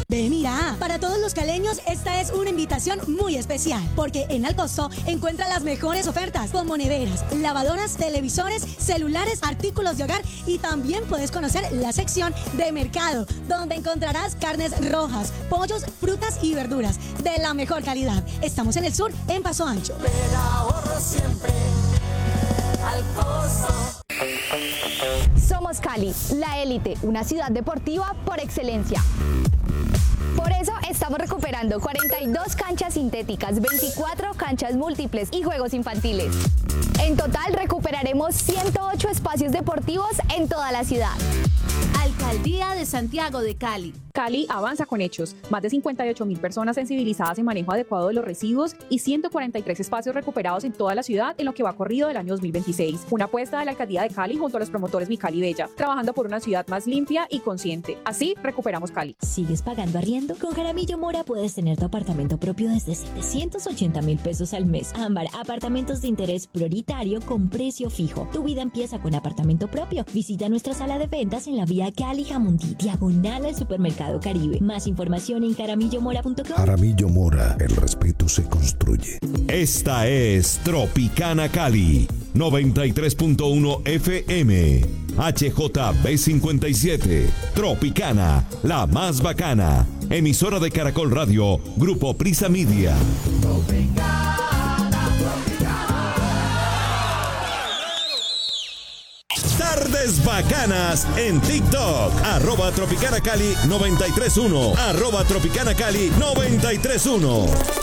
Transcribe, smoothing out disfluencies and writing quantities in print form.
Ve, mira, para todos los caleños esta es una invitación muy especial, porque en Alcosto encuentra las mejores ofertas, como neveras, lavadoras, televisores, celulares, artículos de hogar, y también puedes conocer la sección de mercado, donde encontrarás carnes rojas, pollos, frutas y verduras de la mejor calidad. Estamos en el sur, en Paso Ancho. Pero ahorro siempre Alcosto. Somos Cali, la élite, una ciudad deportiva por excelencia. Por eso estamos recuperando 42 canchas sintéticas, 24 canchas múltiples y juegos infantiles. En total recuperaremos 108 espacios deportivos en toda la ciudad. Alcaldía de Santiago de Cali. Cali avanza con hechos. Más de 58.000 personas sensibilizadas en manejo adecuado de los residuos y 143 espacios recuperados en toda la ciudad en lo que va corrido del año 2026. Una apuesta de la Alcaldía de Cali junto a los promotores Mi Cali Bella, trabajando por una ciudad más limpia y consciente. Así recuperamos Cali. ¿Sigues pagando arriendo? Con Jaramillo Mora puedes tener tu apartamento propio desde 780,000 pesos al mes. Ámbar, apartamentos de interés prioritario con precio fijo. Tu vida empieza con apartamento propio. Visita nuestra sala de ventas en la vía Cali Jamundí, diagonal al supermercado Caribe. Más información en jaramillomora.com. Jaramillo Mora, el respeto se construye. Esta es Tropicana Cali, 93.1 FM, HJB57, Tropicana, la más bacana, emisora de Caracol Radio, Grupo Prisa Media. Tardes bacanas en TikTok, @Tropicana Cali 93.1, @Tropicana Cali 93.1.